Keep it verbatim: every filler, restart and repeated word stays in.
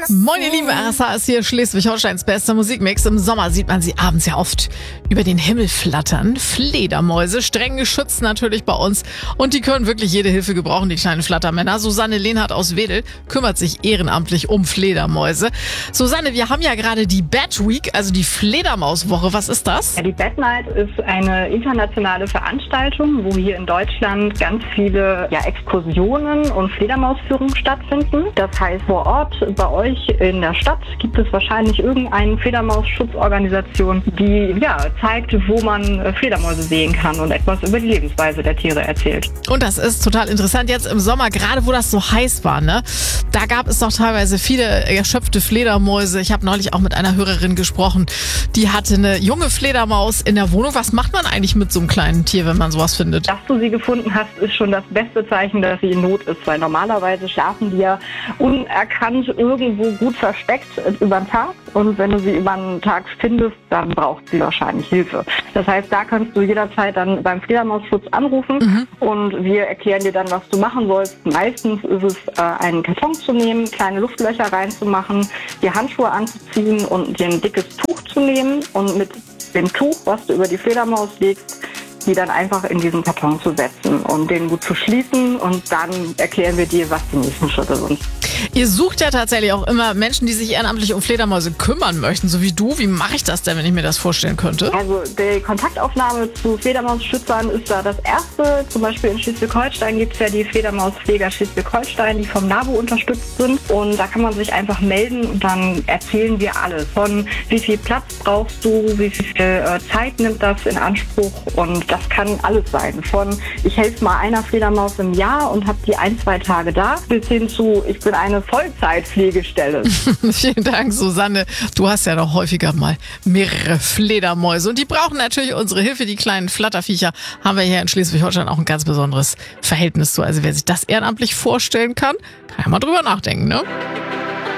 Moin ihr Lieben, R S H ist hier Schleswig-Holsteins bester Musikmix. Im Sommer sieht man sie abends ja oft über den Himmel flattern. Fledermäuse, streng geschützt natürlich bei uns. Und die können wirklich jede Hilfe gebrauchen, die kleinen Flattermänner. Susanne Lehnhardt aus Wedel kümmert sich ehrenamtlich um Fledermäuse. Susanne, wir haben ja gerade die Bat Week, also die Fledermauswoche. Was ist das? Ja, die Bat Night ist eine internationale Veranstaltung, wo hier in Deutschland ganz viele ja, Exkursionen und Fledermausführungen stattfinden. Das heißt, vor Ort bei euch in der Stadt gibt es wahrscheinlich irgendeine Fledermausschutzorganisation, die ja, zeigt, wo man Fledermäuse sehen kann und etwas über die Lebensweise der Tiere erzählt. Und das ist total interessant jetzt im Sommer, gerade wo das so heiß war, ne? Da gab es doch teilweise viele erschöpfte Fledermäuse. Ich habe neulich auch mit einer Hörerin gesprochen, die hatte eine junge Fledermaus in der Wohnung. Was macht man eigentlich mit so einem kleinen Tier, wenn man sowas findet? Dass du sie gefunden hast, ist schon das beste Zeichen, dass sie in Not ist, weil normalerweise schlafen die ja unerkannt irgendwo gut versteckt über den Tag, und wenn du sie über den Tag findest, dann braucht sie wahrscheinlich Hilfe. Das heißt, da kannst du jederzeit dann beim Fledermausschutz anrufen mhm. und wir erklären dir dann, was du machen sollst. Meistens ist es, äh, einen Karton zu nehmen, kleine Luftlöcher reinzumachen, dir Handschuhe anzuziehen und dir ein dickes Tuch zu nehmen und mit dem Tuch, was du über die Fledermaus legst, die dann einfach in diesen Karton zu setzen und den gut zu schließen, und dann erklären wir dir, was die nächsten Schritte sind. Ihr sucht ja tatsächlich auch immer Menschen, die sich ehrenamtlich um Fledermäuse kümmern möchten, so wie du. Wie mache ich das denn, wenn ich mir das vorstellen könnte? Also die Kontaktaufnahme zu Fledermausschützern ist da das Erste. Zum Beispiel in Schleswig-Holstein gibt es ja die Fledermauspfleger Schleswig-Holstein, die vom NABU unterstützt sind. Und da kann man sich einfach melden und dann erzählen wir alles. Von wie viel Platz brauchst du, wie viel äh, Zeit nimmt das in Anspruch, und das kann alles sein. Von ich helfe mal einer Fledermaus im Jahr und habe die ein, zwei Tage da, bis hin zu ich bin eine Vollzeitpflegestelle. Vielen Dank, Susanne. Du hast ja noch häufiger mal mehrere Fledermäuse. Und die brauchen natürlich unsere Hilfe. Die kleinen Flatterviecher haben wir hier in Schleswig-Holstein auch ein ganz besonderes Verhältnis zu. Also wer sich das ehrenamtlich vorstellen kann, kann ja mal drüber nachdenken, ne?